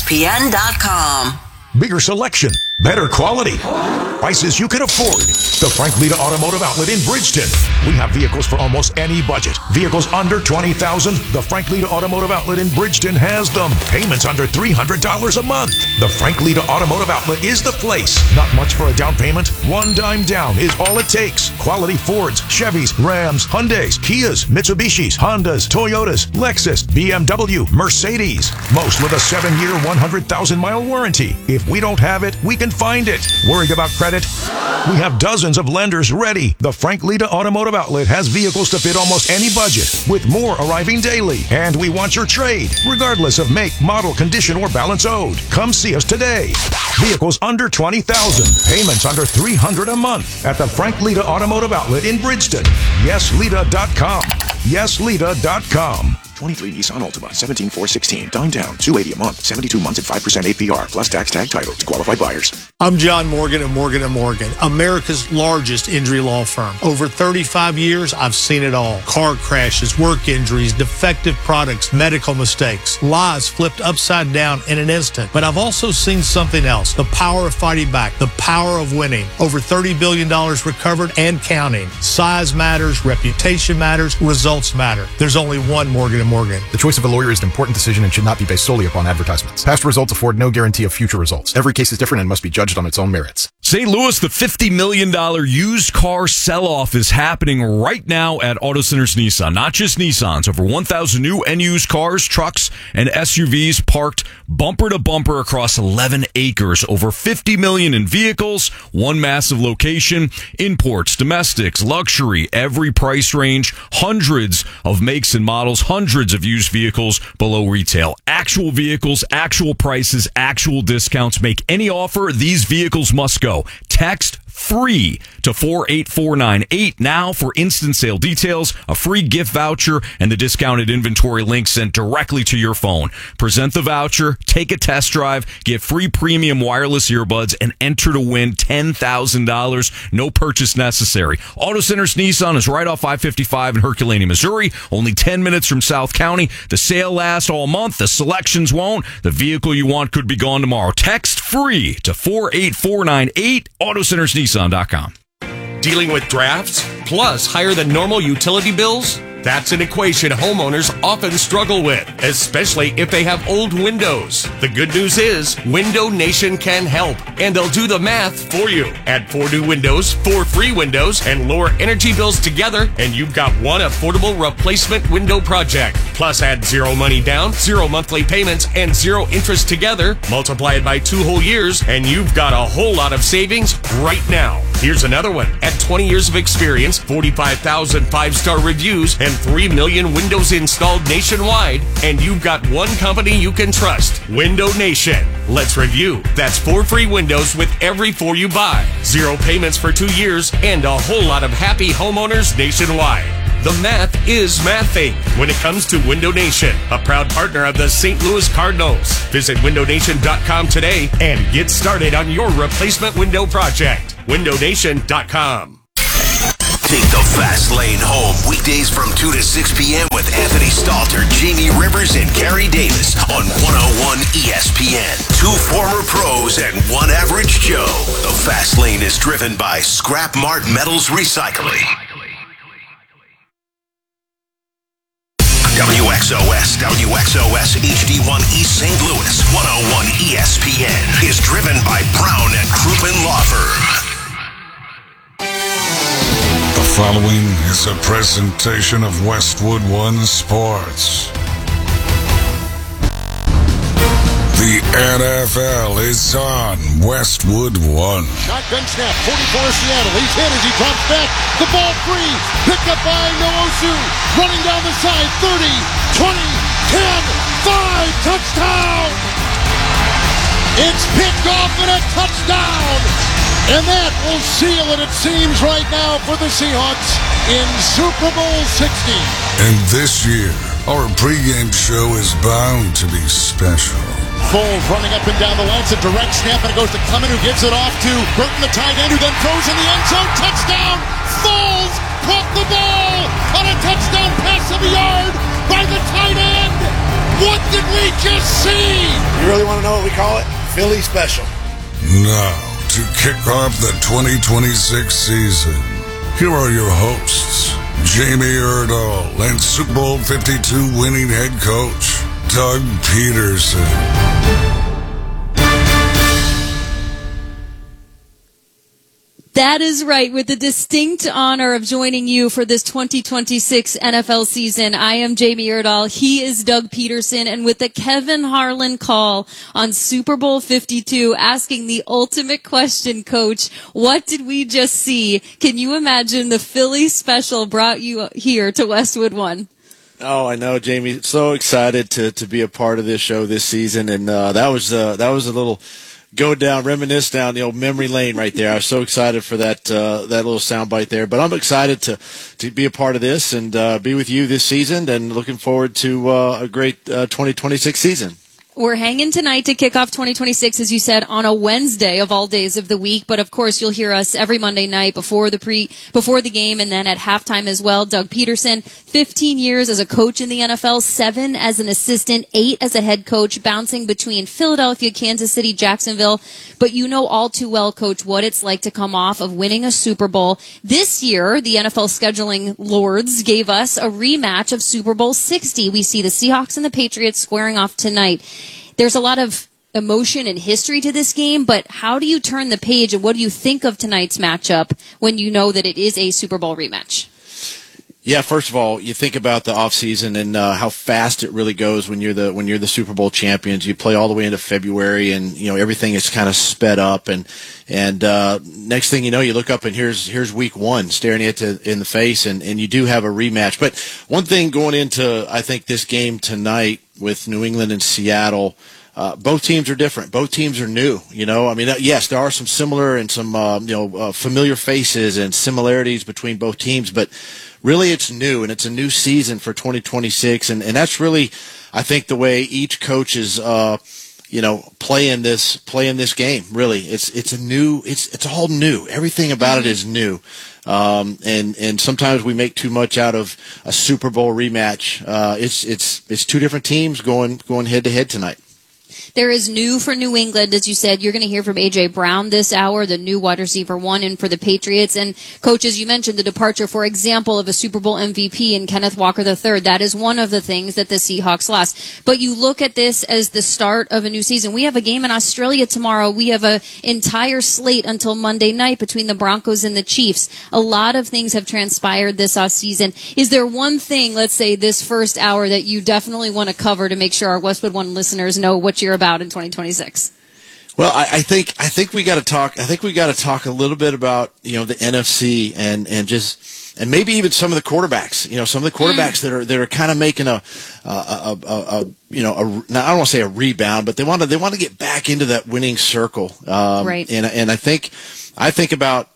ESPN.com. Bigger selection, better quality, prices you can afford. The Frank Lita Automotive Outlet in Bridgeton. We have vehicles for almost any budget. Vehicles under $20,000. The Frank Lita Automotive Outlet in Bridgeton has them. Payments under $300 a month. The Frank Lita Automotive Outlet is the place. Not much for a down payment. $1 down is all it takes. Quality Fords, Chevys, Rams, Hyundais, Kias, Mitsubishis, Hondas, Toyotas, Lexus, BMW, Mercedes. Most with a 7-year, 100,000-mile warranty. If we don't have it, we can find it. Worried about credit? We have dozens of lenders ready. The Frank Lita Automotive Outlet has vehicles to fit almost any budget, with more arriving daily. And we want your trade, regardless of make, model, condition, or balance owed. Come see us today. Vehicles under $20,000, payments under $300 a month at the Frank Lita Automotive Outlet in Bridgeton. YesLita.com. YesLita.com. 23 Nissan Altima, 17,416. Down, $280 a month, 72 months at 5% APR, plus tax tag title to qualified buyers. I'm John Morgan of Morgan & Morgan, America's largest injury law firm. Over 35 years, I've seen it all. Car crashes, work injuries, defective products, medical mistakes, lives flipped upside down in an instant. But I've also seen something else, the power of fighting back, the power of winning. Over $30 billion recovered and counting. Size matters, reputation matters, results matter. There's only one Morgan & Morgan. The choice of a lawyer is an important decision and should not be based solely upon advertisements. Past results afford no guarantee of future results. Every case is different and must be judged on its own merits. St. Louis, the $50 million used car sell-off is happening right now at Auto Centers Nissan. Not just Nissans. Over 1,000 new and used cars, trucks, and SUVs parked bumper to bumper across 11 acres. Over 50 million in vehicles, one massive location, imports, domestics, luxury, every price range, hundreds of makes and models, hundreds of used vehicles below retail. Actual vehicles, actual prices, actual discounts. Make any offer, these vehicles must go. Text free to 48498 now for instant sale details, a free gift voucher, and the discounted inventory link sent directly to your phone. Present the voucher, take a test drive, get free premium wireless earbuds, and enter to win $10,000. No purchase necessary. Auto Centers Nissan is right off I-55 in Herculaneum, Missouri. Only 10 minutes from South County. The sale lasts all month. The selections won't. The vehicle you want could be gone tomorrow. Text free to 48498. AutoCentersNissan.com. Dealing with drafts, plus higher than normal utility bills? That's an equation homeowners often struggle with, especially if they have old windows. The good news is, Window Nation can help, and they'll do the math for you. Add 4 new windows, 4 free windows, and lower energy bills together, and you've got one affordable replacement window project. Plus, add 0 money down, 0 monthly payments, and 0 interest together. Multiply it by 2 whole years, and you've got a whole lot of savings right now. Here's another one. At 20 years of experience, 45,000 5-star reviews, and 3 million windows installed nationwide, and you've got one company you can trust, Window Nation. Let's review. That's 4 free windows with every 4 you buy, 0 payments for 2 years, and a whole lot of happy homeowners nationwide. The math is mathing when it comes to Window Nation, a proud partner of the St. Louis Cardinals. Visit windownation.com today and get started on your replacement window project. windownation.com. Take the fast lane home weekdays from 2 to 6 p.m. with Anthony Stalter, Jamie Rivers, and Gary Davis on 101 ESPN. 2 former pros and 1 average Joe. The fast lane is driven by Scrap Mart Metals Recycling. WXOS HD1 East St. Louis 101 ESPN is driven by Brown and Crouppen Law Firm. The following is a presentation of Westwood One Sports. The NFL is on Westwood One. Shotgun snap, 44 Seattle. He's hit as he drops back. The ball free. Picked up by Nwosu. Running down the side. 30, 20, 10, 5. Touchdown! It's picked off and a touchdown! And that will seal it seems, right now for the Seahawks in Super Bowl 60. And this year, our pregame show is bound to be special. Foles running up and down the line. It's a direct snap, and it goes to Clement, who gives it off to Burton, the tight end, who then throws in the end zone. Touchdown! Foles caught the ball on a touchdown pass of a yard by the tight end. What did we just see? really want to know what we call it? Philly Special. Now, to kick off the 2026 season, here are your hosts, Jamie Erdahl and Super Bowl 52 winning head coach, Doug Peterson. That is right. With the distinct honor of joining you for this 2026 NFL season, I am Jamie Erdahl. He is Doug Peterson. And with the Kevin Harlan call on Super Bowl 52, asking the ultimate question, Coach, what did we just see? Can you imagine the Philly Special brought you here to Westwood One? Oh, I know, Jamie. So excited to be a part of this show this season. And that was a little reminisce down the old memory lane right there. I was so excited for that little soundbite there. But I'm excited to be a part of this and be with you this season, and looking forward to a great 2026 season. We're hanging tonight to kick off 2026, as you said, on a Wednesday of all days of the week. But of course, you'll hear us every Monday night before the game, and then at halftime as well. Doug Peterson, 15 years as a coach in the NFL, 7 as an assistant, 8 as a head coach, bouncing between Philadelphia, Kansas City, Jacksonville. But you know all too well, Coach, what it's like to come off of winning a Super Bowl. This year, the NFL scheduling lords gave us a rematch of Super Bowl 60. We see the Seahawks and the Patriots squaring off tonight. There's a lot of emotion and history to this game, but how do you turn the page, and what do you think of tonight's matchup when you know that it is a Super Bowl rematch? Yeah, first of all, you think about the offseason and how fast it really goes when you're the Super Bowl champions. You play all the way into February, and everything is kind of sped up, and next thing you know, you look up and here's week 1 staring at you in the face, and you do have a rematch. But one thing going into, I think, this game tonight with New England and Seattle, both teams are different. Both teams are new. Yes, there are some similar and some familiar faces and similarities between both teams, but really it's new, and it's a new season for 2026, and that's really, I think, the way each coach is playing this game. Really, it's all new. Everything about it is new. And sometimes we make too much out of a Super Bowl rematch. It's two different teams going head to head tonight. There is new for New England, as you said. You're going to hear from A.J. Brown this hour, the new wide receiver 1, and for the Patriots. And, Coach, as you mentioned, the departure, for example, of a Super Bowl MVP in Kenneth Walker III. That is one of the things that the Seahawks lost. But you look at this as the start of a new season. We have a game in Australia tomorrow. We have an entire slate until Monday night between the Broncos and the Chiefs. A lot of things have transpired this offseason. Is there one thing, let's say, this first hour that you definitely want to cover to make sure our Westwood One listeners know what you're about in 2026? Well, I think we got to talk. I think we got to talk a little bit about the NFC and maybe even some of the quarterbacks. Some of the quarterbacks that are kind of making I don't want to say a rebound, but they want to get back into that winning circle. Right. And I think about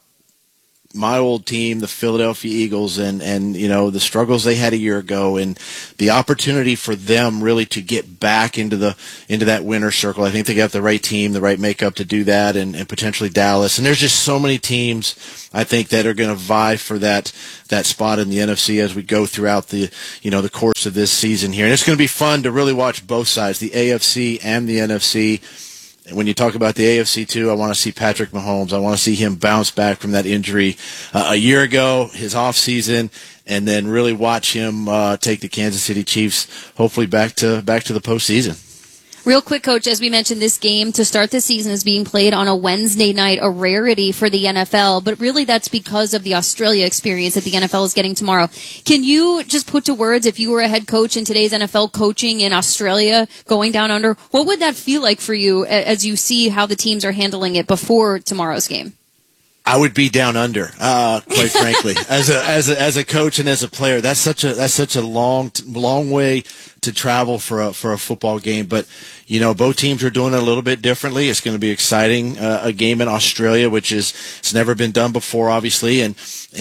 my old team, the Philadelphia Eagles, and the struggles they had a year ago, and the opportunity for them really to get back into that winner circle. I think they got the right team, the right makeup to do that, and potentially Dallas. And there's just so many teams, I think, that are going to vie for that spot in the NFC as we go throughout the course of this season here. And it's going to be fun to really watch both sides, the AFC and the NFC. When you talk about the AFC too, I want to see Patrick Mahomes. I want to see him bounce back from that injury a year ago, his off season, and then really watch him take the Kansas City Chiefs hopefully back to the postseason. Real quick, Coach, as we mentioned, this game to start the season is being played on a Wednesday night, a rarity for the NFL, but really that's because of the Australia experience that the NFL is getting tomorrow. Can you just put to words, if you were a head coach in today's NFL, coaching in Australia, going down under, what would that feel like for you as you see how the teams are handling it before tomorrow's game? I would be down under, quite frankly, as a coach and as a player. That's such a long way to travel for a football game. But both teams are doing it a little bit differently. It's going to be exciting. A game in Australia, it's never been done before, obviously, and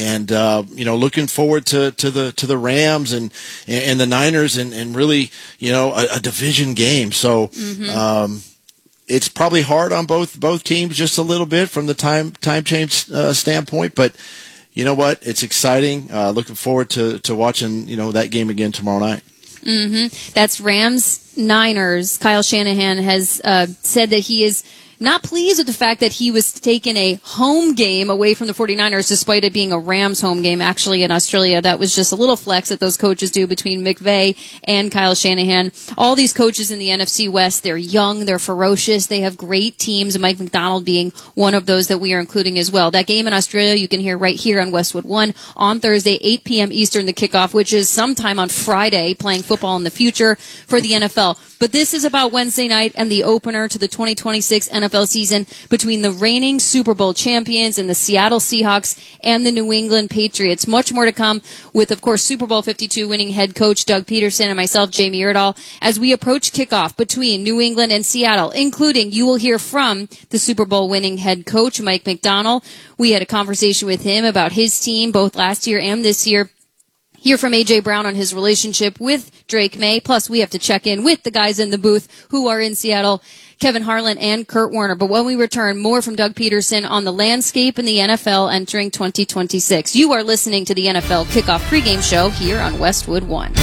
looking forward to the Rams and the Niners and really a division game. So. Mm-hmm. It's probably hard on both teams just a little bit from the time change standpoint, but you know what? It's exciting. Looking forward to watching that game again tomorrow night. That's Rams-Niners. Kyle Shanahan has said that he is not pleased with the fact that he was taking a home game away from the 49ers despite it being a Rams home game actually in Australia. That was just a little flex that those coaches do between McVay and Kyle Shanahan. All these coaches in the NFC West, they're young, they're ferocious, they have great teams, Mike McDonald being one of those that we are including as well. That game in Australia you can hear right here on Westwood One on Thursday, 8 p.m. Eastern, the kickoff, which is sometime on Friday, playing football in the future for the NFL. But this is about Wednesday night and the opener to the 2026 NFL season between the reigning Super Bowl champions and the Seattle Seahawks and the New England Patriots. Much more to come with, of course, Super Bowl 52 winning head coach Doug Peterson and myself, Jamie Erdahl, as we approach kickoff between New England and Seattle, including you will hear from the Super Bowl winning head coach Mike McDonald. We had a conversation with him about his team both last year and this year. Hear from A.J. Brown on his relationship with Drake May. Plus, we have to check in with the guys in the booth who are in Seattle, Kevin Harlan and Kurt Warner. But when we return, more from Doug Peterson on the landscape in the NFL entering 2026. You are listening to the NFL Kickoff pregame show here on Westwood One.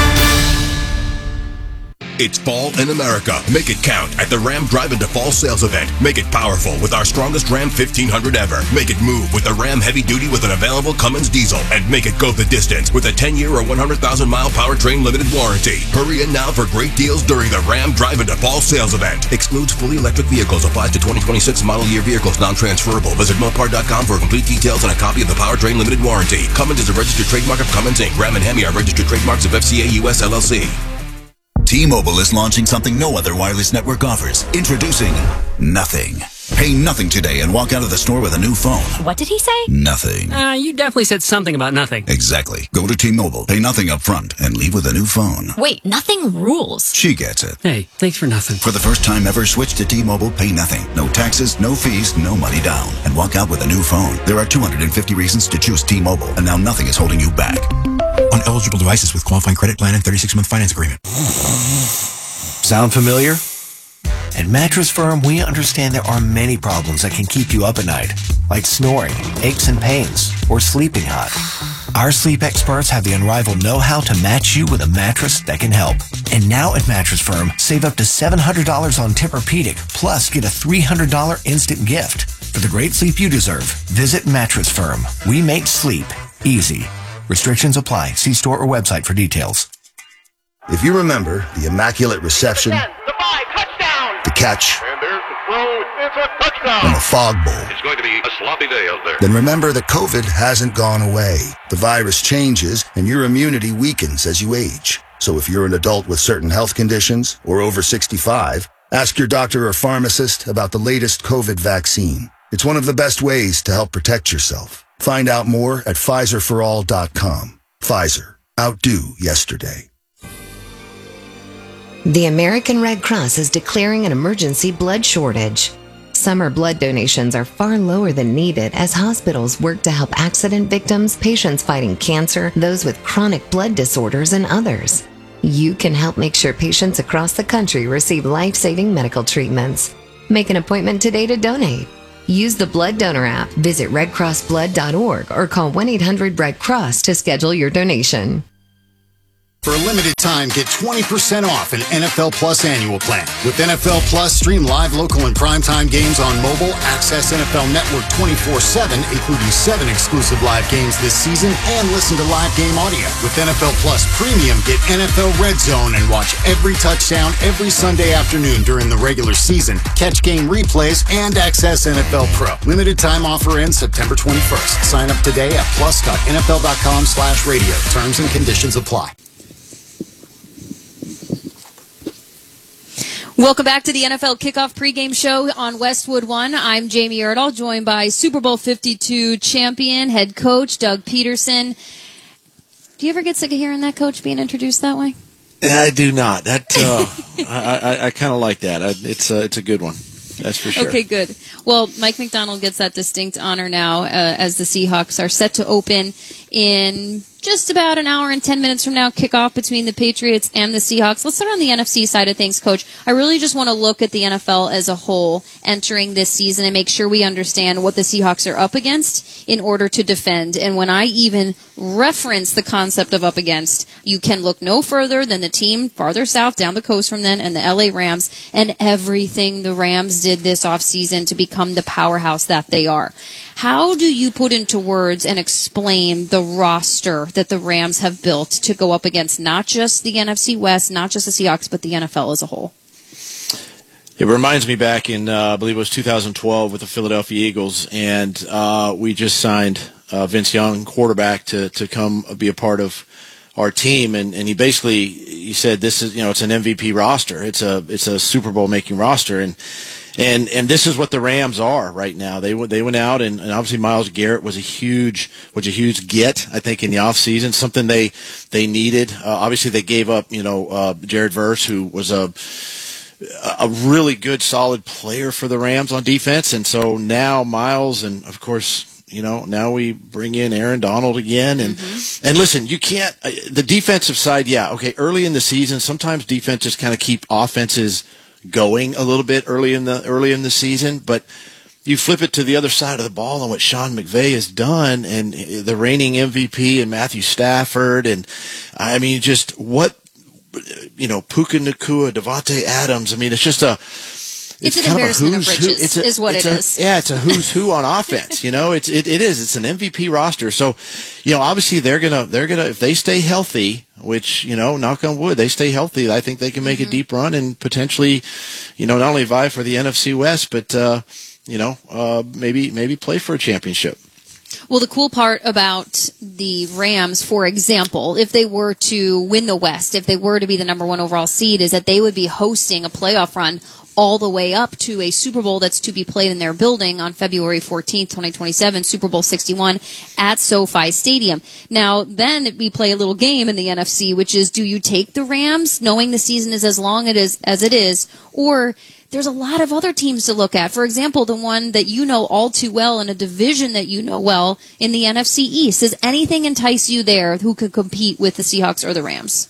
It's fall in America. Make it count at the Ram Drive Into Fall sales event. Make it powerful with our strongest Ram 1500 ever. Make it move with the Ram Heavy Duty with an available Cummins diesel. And make it go the distance with a 10-year or 100,000-mile powertrain limited warranty. Hurry in now for great deals during the Ram Drive Into Fall sales event. Excludes fully electric vehicles. Applies to 2026 model year vehicles. Non-transferable. Visit Mopar.com for complete details and a copy of the powertrain limited warranty. Cummins is a registered trademark of Cummins Inc. Ram and Hemi are registered trademarks of FCA US LLC. T-Mobile is launching something no other wireless network offers. Introducing Nothing. Pay nothing today and walk out of the store with a new phone. What did he say? Nothing. You definitely said something about nothing. Exactly. Go to T-Mobile, pay nothing up front, and leave with a new phone. Wait, nothing rules. She gets it. Hey, thanks for nothing. For the first time ever, switch to T-Mobile, pay nothing. No taxes, no fees, no money down. And walk out with a new phone. There are 250 reasons to choose T-Mobile, and now nothing is holding you back. On eligible devices with qualifying credit plan and 36-month finance agreement. Sound familiar? At Mattress Firm, we understand there are many problems that can keep you up at night, like snoring, aches and pains, or sleeping hot. Our sleep experts have the unrivaled know-how to match you with a mattress that can help. And now at Mattress Firm, save up to $700 on Tempur-Pedic, plus get a $300 instant gift. For the great sleep you deserve, visit Mattress Firm. We make sleep easy. Restrictions apply. See store or website for details. If you remember the immaculate reception, the catch, And there's the throw. It's a touchdown. and the fog bowl, It's going to be a sloppy day out there. then remember that COVID hasn't gone away. The virus changes and your immunity weakens as you age. So if you're an adult with certain health conditions or over 65, ask your doctor or pharmacist about the latest COVID vaccine. It's one of the best ways to help protect yourself. Find out more at PfizerForAll.com. Pfizer. Outdo yesterday. The American Red Cross is declaring an emergency blood shortage. Summer blood donations are far lower than needed as hospitals work to help accident victims, patients fighting cancer, those with chronic blood disorders, and others. You can help make sure patients across the country receive life-saving medical treatments. Make an appointment today to donate. Use the Blood Donor app, visit redcrossblood.org, or call 1-800-RED-CROSS to schedule your donation. For a limited time, get 20% off an NFL Plus annual plan. With NFL Plus, stream live, local, and primetime games on mobile, access NFL Network 24/7, including 7 exclusive live games this season, and listen to live game audio. With NFL Plus Premium, get NFL Red Zone and watch every touchdown every Sunday afternoon during the regular season, catch game replays, and access NFL Pro. Limited time offer ends September 21st. Sign up today at plus.nfl.com/radio. Terms and conditions apply. Welcome back to the NFL Kickoff pregame show on Westwood One. I'm Jamie Erdahl, joined by Super Bowl 52 champion, head coach Doug Peterson. Do you ever get sick of hearing that, coach, being introduced that way? I do not. That I kind of like that. It's a good one. That's for sure. Okay, good. Well, Mike McDonald gets that distinct honor now as the Seahawks are set to open in just about an hour and 10 minutes from now, kickoff between the Patriots and the Seahawks. Let's start on the NFC side of things, Coach. I really just want to look at the NFL as a whole entering this season and make sure we understand what the Seahawks are up against in order to defend. And when I even reference the concept of up against, you can look no further than the team farther south down the coast from them and the LA Rams and everything the Rams did this offseason to become the powerhouse that they are. How do you put into words and explain the roster that the Rams have built to go up against not just the NFC West, not just the Seahawks, but the NFL as a whole? It reminds me back in, I believe it was 2012 with the Philadelphia Eagles, and we just signed Vince Young, quarterback, to come be a part of our team, and he said this is, it's an MVP roster. It's a Super Bowl making roster, and this is what the Rams are right now. They went out and obviously Myles Garrett was a huge get, I think, in the offseason, something they needed. Obviously they gave up, Jared Verse, who was a really good, solid player for the Rams on defense, and so now Myles, and of course, now we bring in Aaron Donald again, and listen, you can't the defensive side. Yeah, okay. Early in the season, sometimes defenses kind of keep offenses going a little bit early in the season, but you flip it to the other side of the ball and what Sean McVay has done, and the reigning MVP and Matthew Stafford, and I mean, just what Puka Nacua, Devontae Adams. I mean, it's just It's an embarrassment of riches, is what it is. Yeah, it's a who's who on offense. It is. It's an MVP roster. So, obviously they're gonna if they stay healthy, which knock on wood, they stay healthy. I think they can make a deep run and potentially, not only vie for the NFC West, but maybe play for a championship. Well, the cool part about the Rams, for example, if they were to win the West, if they were to be the number one overall seed, is that they would be hosting a playoff run all the way up to a Super Bowl that's to be played in their building on February 14th, 2027, Super Bowl 61 at SoFi Stadium. Now, then we play a little game in the NFC, which is, do you take the Rams, knowing the season is as long as it is, or there's a lot of other teams to look at. For example, the one that you know all too well in a division that you know well in the NFC East. Does anything entice you there who could compete with the Seahawks or the Rams?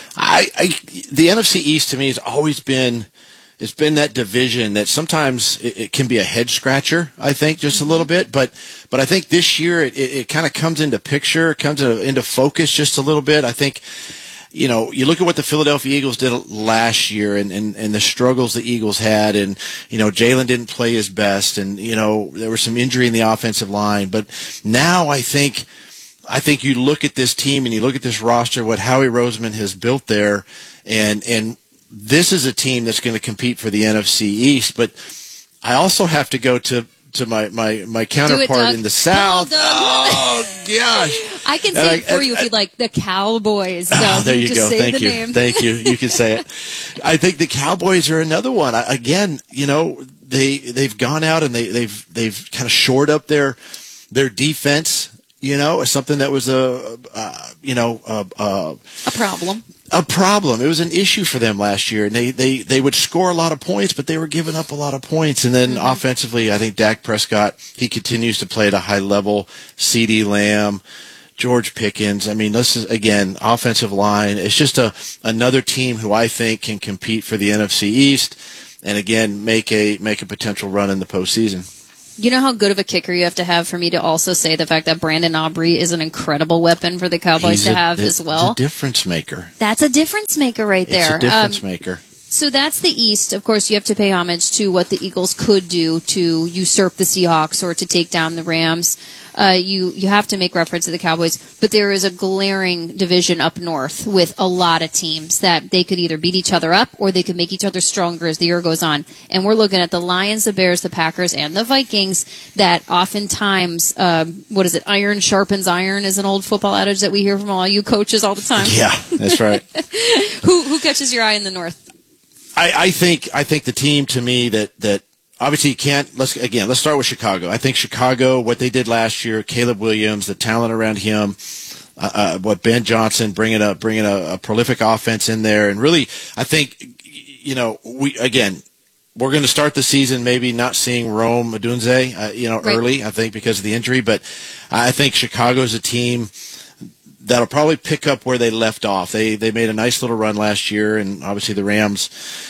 The NFC East to me has always been, it's been that division that sometimes it can be a head scratcher, I think, just a little bit. But I think this year it kind of comes into picture, comes into focus just a little bit. I think, you look at what the Philadelphia Eagles did last year and the struggles the Eagles had, and, Jalen didn't play his best, and, there was some injury in the offensive line. But now I think you look at this team and you look at this roster, what Howie Roseman has built there, and this is a team that's going to compete for the NFC East. But I also have to go to my counterpart in the South. Oh, gosh. I can say it for you if you'd like. The Cowboys. There you just go. Say Thank the you. name. Thank you. You can say it. I think the Cowboys are another one. They've gone out and they've kind of shored up their defense. Something that was a problem. A problem. It was an issue for them last year, and they would score a lot of points, but they were giving up a lot of points. And then offensively, I think Dak Prescott, he continues to play at a high level. CeeDee Lamb, George Pickens. I mean, this is, again, offensive line. It's just another team who I think can compete for the NFC East, and again, make a potential run in the postseason. You know how good of a kicker you have to have for me to also say the fact that Brandon Aubrey is an incredible weapon for the Cowboys to have as well? He's a difference maker. That's a difference maker right there. It's a difference maker. So that's the East. Of course, you have to pay homage to what the Eagles could do to usurp the Seahawks or to take down the Rams. You have to make reference to the Cowboys, but there is a glaring division up north with a lot of teams that they could either beat each other up or they could make each other stronger as the year goes on. And we're looking at the Lions, the Bears, the Packers, and the Vikings that oftentimes, iron sharpens iron is an old football adage that we hear from all you coaches all the time. Yeah, that's right. Who catches your eye in the north? I think the team to me that obviously you can't. Let's start with Chicago. I think Chicago, what they did last year, Caleb Williams, the talent around him, what Ben Johnson bringing a prolific offense in there, and really, I think we're going to start the season maybe not seeing Rome Odunze, right. early. I think because of the injury, but I think Chicago's a team that'll probably pick up where they left off. They made a nice little run last year, and obviously the Rams,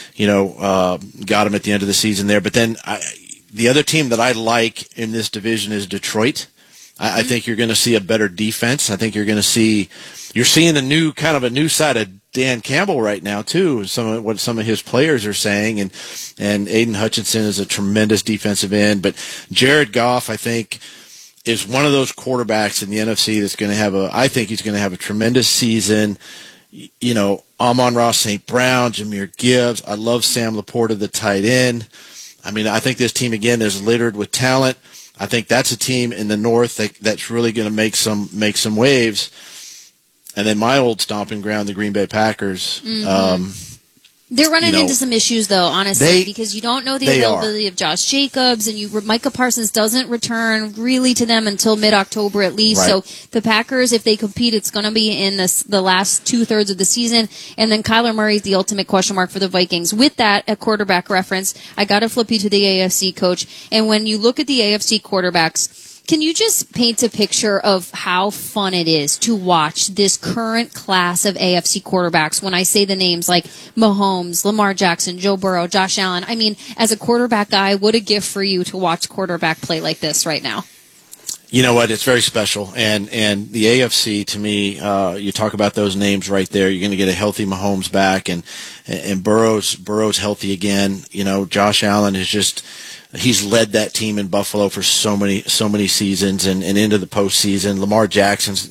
got them at the end of the season there. But then the other team that I like in this division is Detroit. I think you're going to see a better defense. I think you're seeing a new side of Dan Campbell right now too. What some of his players are saying, and Aiden Hutchinson is a tremendous defensive end. But Jared Goff, I think, is one of those quarterbacks in the NFC that's going to I think he's going to have a tremendous season. Amon-Ra St. Brown, Jahmyr Gibbs. I love Sam Laporta, the tight end. I mean, I think this team again is littered with talent. I think that's a team in the North that's really going to make some waves. And then my old stomping ground, the Green Bay Packers. They're running into some issues, though, honestly, because you don't know the availability of Josh Jacobs, and Micah Parsons doesn't return really to them until mid-October at least. Right. So the Packers, if they compete, it's going to be in the last 2/3 of the season. And then Kyler Murray is the ultimate question mark for the Vikings. With that, a quarterback reference, I got to flip you to the AFC, Coach. And when you look at the AFC quarterbacks, can you just paint a picture of how fun it is to watch this current class of AFC quarterbacks? When I say the names like Mahomes, Lamar Jackson, Joe Burrow, Josh Allen, I mean, as a quarterback guy, what a gift for you to watch quarterback play like this right now. You know what? It's very special. And the AFC, to me, you talk about those names right there. You're going to get a healthy Mahomes back, and Burrow's healthy again. Josh Allen is just... He's led that team in Buffalo for so many seasons and into the postseason. Lamar Jackson's,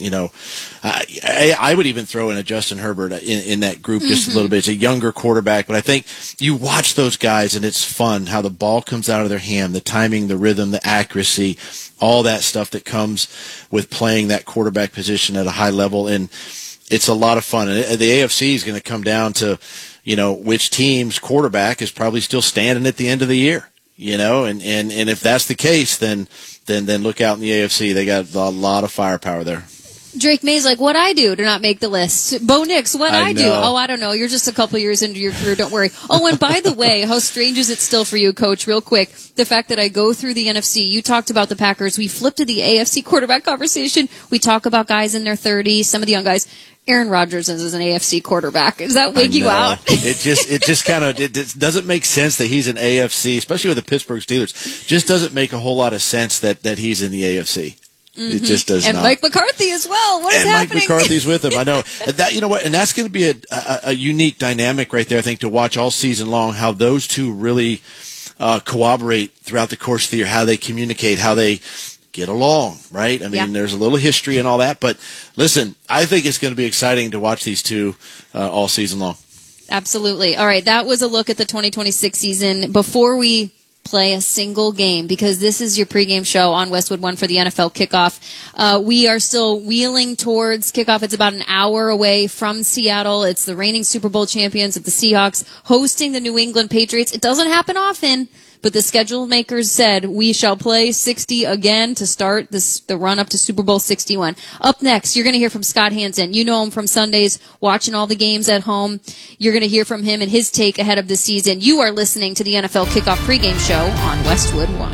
I would even throw in a Justin Herbert in that group just a little bit. It's a younger quarterback, but I think you watch those guys and it's fun how the ball comes out of their hand, the timing, the rhythm, the accuracy, all that stuff that comes with playing that quarterback position at a high level. And it's a lot of fun. And the AFC is going to come down to, which team's quarterback is probably still standing at the end of the year. And if that's the case, then look out in the AFC. They got a lot of firepower there. Drake May's like, what I do to not make the list. Bo Nix, what I do. Oh, I don't know. You're just a couple years into your career. Don't worry. Oh, and by the way, how strange is it still for you, Coach, real quick, the fact that I go through the NFC. You talked about the Packers. We flipped to the AFC quarterback conversation. We talk about guys in their 30s, some of the young guys. Aaron Rodgers is an AFC quarterback. Does that wake you out? It just kind of it doesn't make sense that he's an AFC, especially with the Pittsburgh Steelers. Just doesn't make a whole lot of sense that he's in the AFC. It just does not. And Mike McCarthy as well. What is happening? Mike McCarthy's with him. I know that. You know what? And that's going to be a unique dynamic right there. I think to watch all season long how those two really cooperate throughout the course of the year, how they communicate, how they get along, right? I mean, there's a little history and all that, but listen, I think it's going to be exciting to watch these two all season long. Absolutely. All right, that was a look at the 2026 season. Before we play a single game, because this is your pregame show on Westwood One for the NFL kickoff. We are still wheeling towards kickoff. It's about an hour away from Seattle. It's the reigning Super Bowl champions of the Seahawks hosting the New England Patriots. It doesn't happen often, but the schedule makers said we shall play 60 again to start the run up to Super Bowl 61. Up next, you're going to hear from Scott Hansen. You know him from Sundays, watching all the games at home. You're going to hear from him and his take ahead of the season. You are listening to the NFL Kickoff pregame show on Westwood One.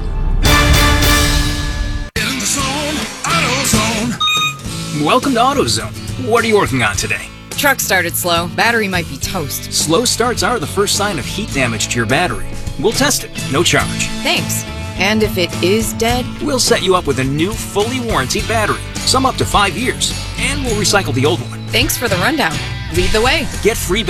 In the zone, AutoZone. Welcome to AutoZone. What are you working on today? Truck started slow. Battery might be toast. Slow starts are the first sign of heat damage to your battery. We'll test it, no charge. Thanks. And if it is dead? We'll set you up with a new, fully warranted battery, some up to 5 years, and we'll recycle the old one. Thanks for the rundown. Lead the way. Get free